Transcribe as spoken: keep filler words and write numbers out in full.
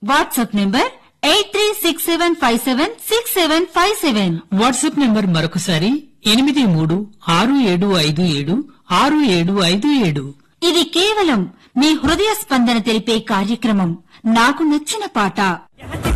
WhatsApp number eight three six seven five seven six seven five seven. WhatsApp number మరొకసారి ఎనిమిది మూడు ఆరు ఏడు ఐదు ఏడు ఆరు ఏడు ఐదు ఏడు. ఇది కేవలం మీ హృదయ స్పందన తెలిపే కార్యక్రమం. నాకు నచ్చిన పాట.